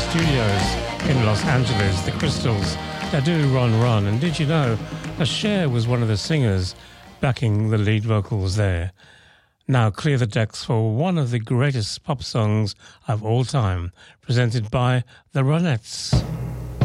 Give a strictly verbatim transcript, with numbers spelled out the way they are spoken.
studios in Los Angeles, the Crystals, that do Run Run. And did you know that Cher was one of the singers backing the lead vocals there? Now clear the decks for one of the greatest pop songs of all time, presented by the Ronettes.